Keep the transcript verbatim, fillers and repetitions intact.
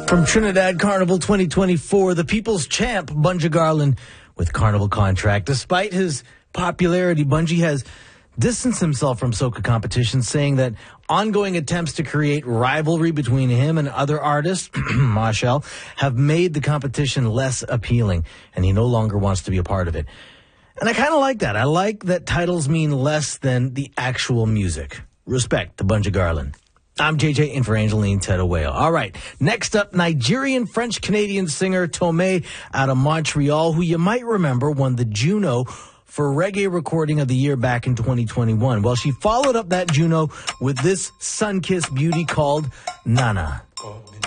From Trinidad Carnival twenty twenty-four, the people's champ, Bunji Garlin, with Carnival contract. Despite his popularity, Bunji has distanced himself from soca competitions, saying that ongoing attempts to create rivalry between him and other artists, Machel, have made the competition less appealing, and he no longer wants to be a part of it. And I kind of like that. I like that titles mean less than the actual music. Respect to Bunji Garlin. I'm J J in for Angeline Tedaweo. All right. Next up, Nigerian French-Canadian singer Tomei out of Montreal, who you might remember won the Juno for Reggae Recording of the Year back in twenty twenty-one. Well, she followed up that Juno with this sun-kissed beauty called Nana.